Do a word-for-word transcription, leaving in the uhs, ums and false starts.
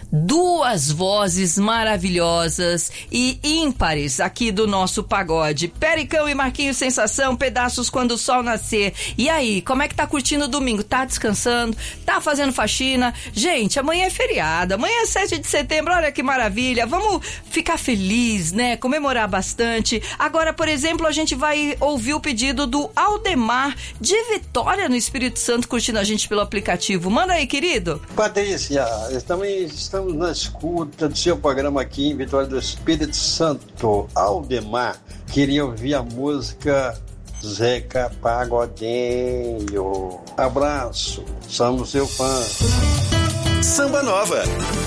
duas vozes maravilhosas e ímpares aqui do nosso pagode. Pericão e Marquinhos Sensação, Pedaços Quando o Sol Nascer. E aí, como é que tá curtindo o domingo? Tá descansando? Tá fazendo faxina? Gente, amanhã é feriado, amanhã é sete de setembro, olha que maravilha. Vamos ficar feliz, né? Comemorar bastante. Agora, por exemplo, a gente vai ouvir o pedido do Aldemar de Vitória, no Espírito Santo, curtindo a gente pelo aplicativo. Manda aí, querido. Patrícia, também estamos na escuta do seu programa aqui em Vitória do Espírito Santo. Aldemar queria ouvir a música Zeca Pagodinho. Abraço, somos seu fã. Samba Nova.